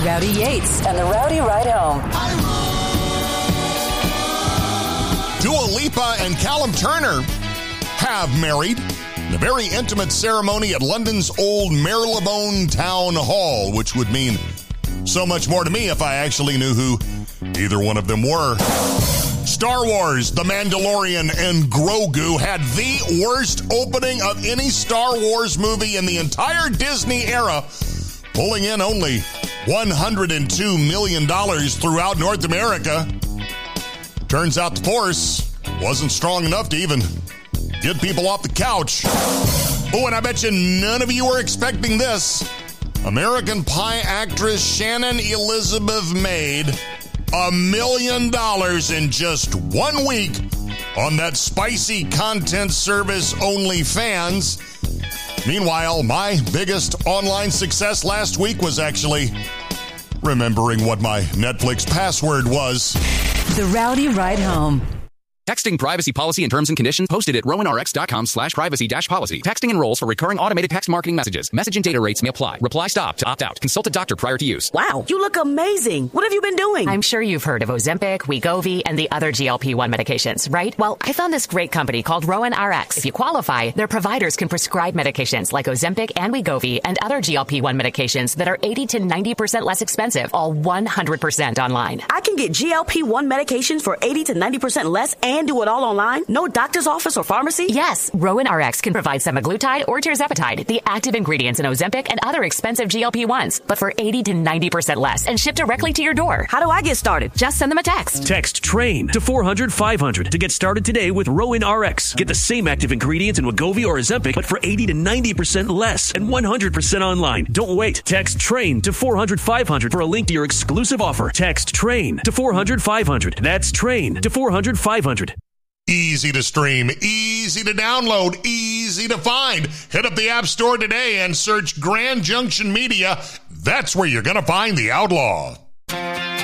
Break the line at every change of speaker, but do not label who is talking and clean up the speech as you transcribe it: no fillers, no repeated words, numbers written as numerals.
Rowdy Yates and the Rowdy Ride Home.
Dua Lipa and Callum Turner have married in a very intimate ceremony at London's Old Marylebone Town Hall, which would mean so much more to me if I actually knew who either one of them were. Star Wars, The Mandalorian, and Grogu had the worst opening of any Star Wars movie in the entire Disney era, pulling in only $102 million throughout North America. Turns out the Force wasn't strong enough to even get people off the couch. Oh, and I bet you none of you were expecting this. American Pie actress Shannon Elizabeth made $1 million in just 1 week on that spicy content service OnlyFans. Meanwhile, my biggest online success last week was actually remembering what my Netflix password was.
The Rowdy Ride Home.
Texting privacy policy and terms and conditions posted at rowanrx.com/privacy-policy. Texting enrolls for recurring automated text marketing messages. Message and data rates may apply. Reply stop to opt out. Consult a doctor prior to use.
Wow, you look amazing. What have you been doing?
I'm sure you've heard of Ozempic, Wegovy, and the other GLP-1 medications, right? Well, I found this great company called Rowan RX. If you qualify, their providers can prescribe medications like Ozempic and Wegovy and other GLP-1 medications that are 80 to 90% less expensive, all 100% online.
I can get GLP-1 medications for 80 to 90% less and do it all online? No doctor's office or pharmacy?
Yes, Rowan RX can provide semaglutide or tirzepatide, the active ingredients in Ozempic and other expensive GLP-1s, but for 80 to 90% less and shipped directly to your door.
How do I get started?
Just send them a text.
Text TRAIN to 400-500 to get started today with Rowan RX. Get the same active ingredients in Wegovy or Ozempic, but for 80 to 90% less and 100% online. Don't wait. Text TRAIN to 400-500 for a link to your exclusive offer. Text TRAIN to 400-500. That's TRAIN to 400-500.
Easy to stream, easy to download, easy to find. Hit up the App Store today and search Grand Junction Media. That's where you're going to find The Outlaw.